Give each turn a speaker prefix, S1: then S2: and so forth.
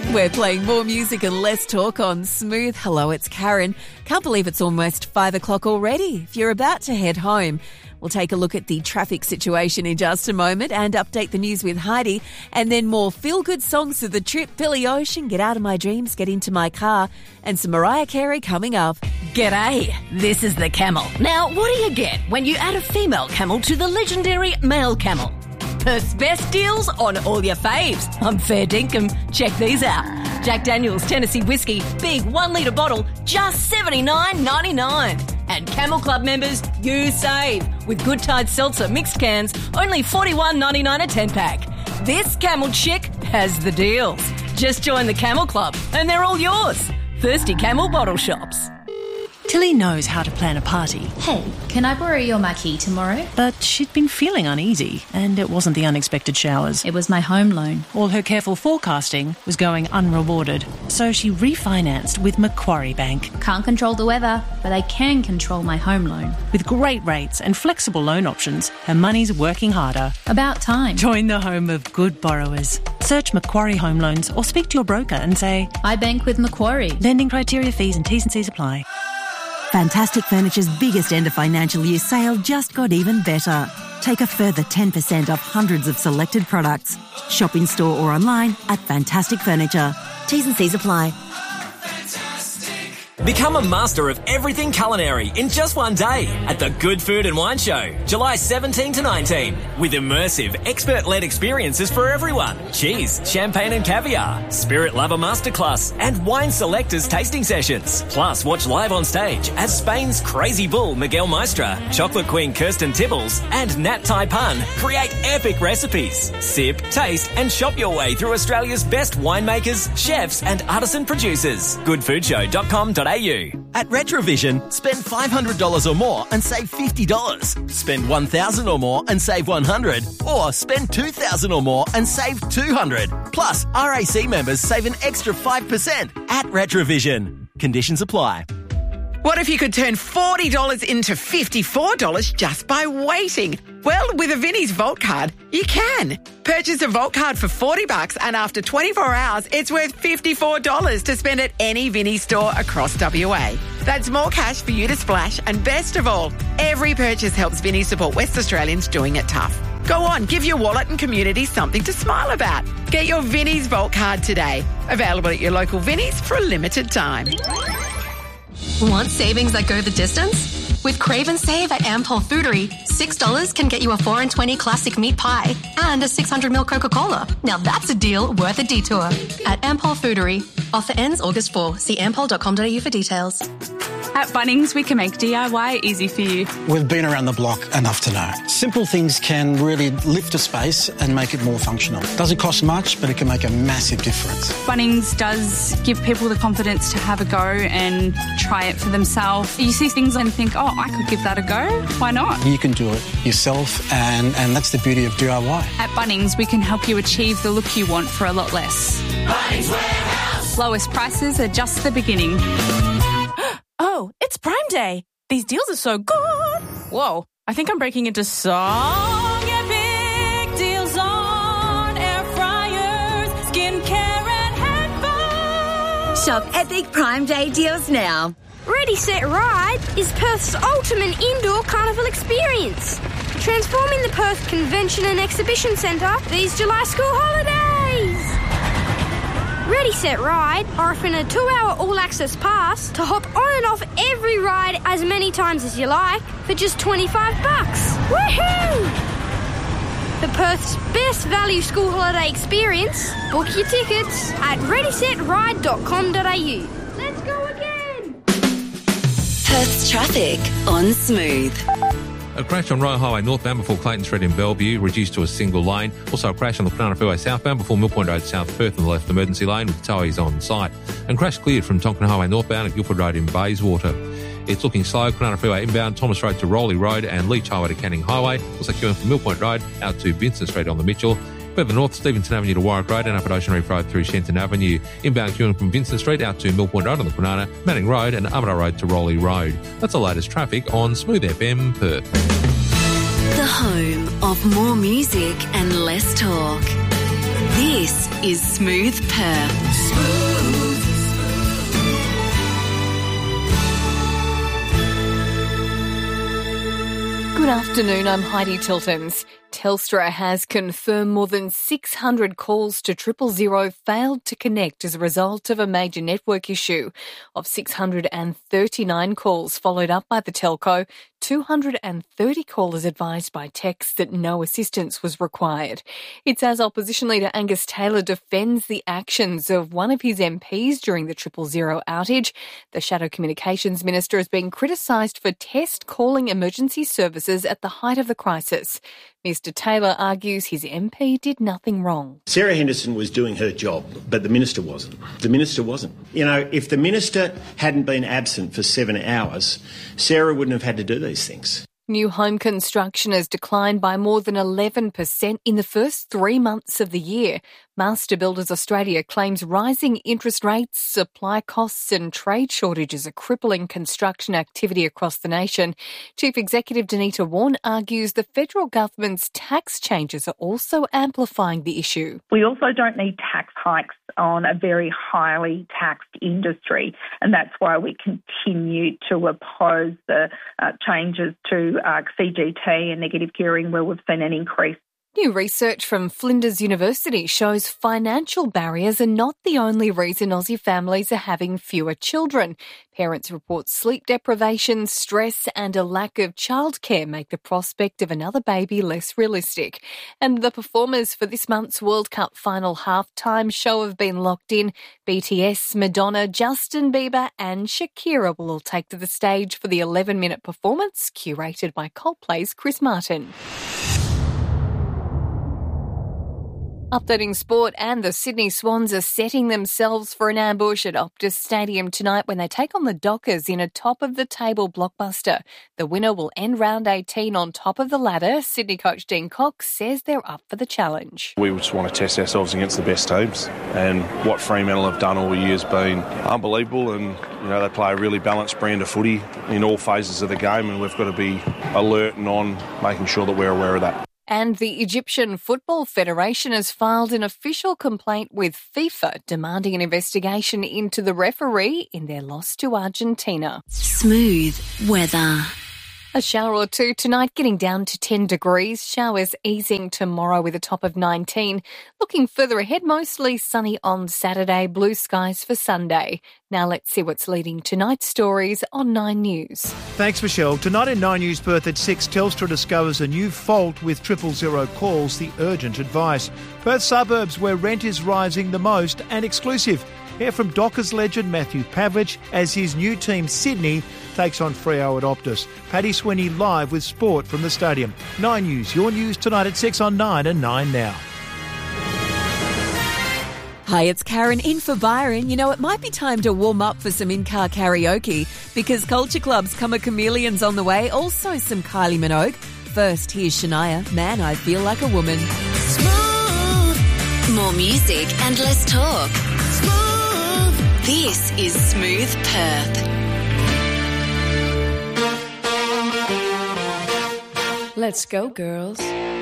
S1: We're playing more music and less talk on Smooth. Hello, it's Karen. Can't believe it's almost 5 o'clock already. If you're about to head home, we'll take a look at the traffic situation in just a moment and update the news with Heidi. And then more feel-good songs of the trip, Billy Ocean, Get Out of My Dreams, Get Into My Car, and some Mariah Carey coming up.
S2: G'day, this is the Camel. Now, what do you get when you add a female camel to the legendary male camel? Perth's best deals on all your faves. I'm fair dinkum. Check these out. Jack Daniel's Tennessee Whiskey, big 1 litre bottle, just $79.99. And Camel Club members, you save. With Good Tide Seltzer mixed cans, only $41.99 a 10-pack. This Camel chick has the deals. Just join the Camel Club and they're all yours. Thirsty Camel bottle shops.
S3: Tilly knows how to plan a party.
S4: Hey, can I borrow your marquee tomorrow?
S3: But she'd been feeling uneasy, and it wasn't the unexpected showers.
S4: It was my home loan.
S3: All her careful forecasting was going unrewarded, so she refinanced with Macquarie Bank.
S4: Can't control the weather, but I can control my home loan.
S3: With great rates and flexible loan options, her money's working harder.
S4: About time.
S3: Join the home of good borrowers. Search Macquarie Home Loans or speak to your broker and say,
S4: I bank with Macquarie.
S3: Lending criteria, fees and T's and C's apply.
S5: Fantastic Furniture's biggest end of financial year sale just got even better. Take a further 10% off hundreds of selected products. Shop in store or online at Fantastic Furniture. T's and C's apply.
S6: Become a master of everything culinary in just one day at the Good Food and Wine Show, July 17 to 19, with immersive, expert-led experiences for everyone. Cheese, champagne and caviar, spirit lover masterclass, and wine selectors tasting sessions. Plus, watch live on stage as Spain's crazy bull Miguel Maestra, chocolate queen Kirsten Tibbles, and Nat Taipan create epic recipes. Sip, taste, and shop your way through Australia's best winemakers, chefs, and artisan producers. Goodfoodshow.com.au.
S7: At Retrovision, spend $500 or more and save $50. Spend $1,000 or more and save $100. Or spend $2,000 or more and save $200. Plus, RAC members save an extra 5% at Retrovision. Conditions apply.
S8: What if you could turn $40 into $54 just by waiting? Well, with a Vinnie's Vault card, you can. Purchase a Vault card for $40 and after 24 hours, it's worth $54 to spend at any Vinnie's store across WA. That's more cash for you to splash, and best of all, every purchase helps Vinnie's support West Australians doing it tough. Go on, give your wallet and community something to smile about. Get your Vinnie's Vault card today. Available at your local Vinnie's for a limited time.
S9: Want savings that go the distance? With Crave and Save at Ampol Foodery, $6 can get you a 4 and 20 classic meat pie and a 600ml Coca-Cola. Now that's a deal worth a detour. At Ampol Foodery. Offer ends August 4. See ampol.com.au for details.
S10: At Bunnings, we can make DIY easy for you.
S11: We've been around the block enough to know. Simple things can really lift a space and make it more functional. Doesn't cost much, but it can make a massive difference.
S10: Bunnings does give people the confidence to have a go and try it for themselves. You see things and think, oh, I could give that a go. Why not?
S11: You can do it yourself, and that's the beauty of DIY.
S10: At Bunnings, we can help you achieve the look you want for a lot less.
S12: Bunnings Warehouse.
S10: Lowest prices are just the beginning.
S13: Oh, it's Prime Day. These deals are so good. Whoa, I think I'm breaking into song epic deals on air fryers, skincare and headphones.
S14: Shop epic Prime Day deals now.
S15: Ready, Set, Ride is Perth's ultimate indoor carnival experience. Transforming the Perth Convention and Exhibition Centre these July school holidays. Ready, Set, Ride are offering a 2-hour all-access pass to hop on and off every ride as many times as you like for just $25. Woohoo! For Perth's best value school holiday experience, book your tickets at readysetride.com.au. Let's go again!
S5: Perth's traffic on Smooth.
S16: A crash on Royal Highway northbound before Clayton Street in Bellevue, reduced to a single lane. Also a crash on the Kwinana Freeway southbound before Mill Point Road South Perth in the left emergency lane with towies on site. And crash cleared from Tonkin Highway northbound at Guildford Road in Bayswater. It's looking slow. Kwinana Freeway inbound, Thomas Road to Rowley Road and Leach Highway to Canning Highway. Also queuing from Mill Point Road out to Vincent Street on the Mitchell. Further north, Stevenson Avenue to Warwick Road and up at Ocean Reef Road through Shenton Avenue. Inbound queuing from Vincent Street out to Mill Point Road on the Kwinana, Manning Road and Armadale Road to Rowley Road. That's the latest traffic on Smooth FM Perth.
S5: The home of more music and less talk.
S2: This is Smooth Perth.
S17: Good afternoon, I'm Heidi Tiltons. Telstra has confirmed more than 600 calls to 000 failed to connect as a result of a major network issue. Of 639 calls followed up by the telco, 230 callers advised by text that no assistance was required. It's as opposition leader Angus Taylor defends the actions of one of his MPs during the 000 outage. The Shadow Communications Minister is being criticised for test calling emergency services at the height of the crisis. Mr Taylor argues his MP did nothing wrong.
S18: Sarah Henderson was doing her job, but the Minister wasn't. The Minister wasn't. You know, if the Minister hadn't been absent for 7 hours, Sarah wouldn't have had to do these things.
S17: New home construction has declined by more than 11% in the first 3 months of the year. Master Builders Australia claims rising interest rates, supply costs and trade shortages are crippling construction activity across the nation. Chief Executive Danita Warren argues the federal government's tax changes are also amplifying the issue.
S19: We also don't need tax hikes on a very highly taxed industry, and that's why we continue to oppose the changes to CGT and negative gearing, where we've seen an increase.
S17: New research from Flinders University shows financial barriers are not the only reason Aussie families are having fewer children. Parents report sleep deprivation, stress and a lack of childcare make the prospect of another baby less realistic. And the performers for this month's World Cup final halftime show have been locked in. BTS, Madonna, Justin Bieber and Shakira will all take to the stage for the 11-minute performance curated by Coldplay's Chris Martin. Updating sport, and the Sydney Swans are setting themselves for an ambush at Optus Stadium tonight when they take on the Dockers in a top-of-the-table blockbuster. The winner will end round 18 on top of the ladder. Sydney coach Dean Cox says they're up for the challenge.
S20: We just want to test ourselves against the best teams, and what Fremantle have done all year has been unbelievable, and they play a really balanced brand of footy in all phases of the game, and we've got to be alert and on making sure that we're aware of that.
S17: And the Egyptian Football Federation has filed an official complaint with FIFA demanding an investigation into the referee in their loss to Argentina.
S2: Smooth weather.
S17: A shower or two tonight, getting down to 10 degrees. Showers easing tomorrow with a top of 19. Looking further ahead, mostly sunny on Saturday, blue skies for Sunday. Now let's see what's leading tonight's stories on 9 News.
S21: Thanks, Michelle. Tonight in 9 News Perth at 6, Telstra discovers a new fault with 000 calls the urgent advice. Perth suburbs where rent is rising the most and exclusive. Hear from Dockers legend Matthew Pavlich as his new team Sydney takes on Freo at Optus. Paddy Sweeney live with sport from the stadium. 9 News, your news tonight at 6 on 9 and 9 now.
S1: Hi, it's Karen in for Byron. It might be time to warm up for some in-car karaoke because Culture Club's Come a Chameleon's on the way. Also some Kylie Minogue. First, here's Shania, Man, I Feel Like a Woman.
S2: Smooth. More music and less talk. Smooth. This is Smooth Perth.
S22: Let's go, girls.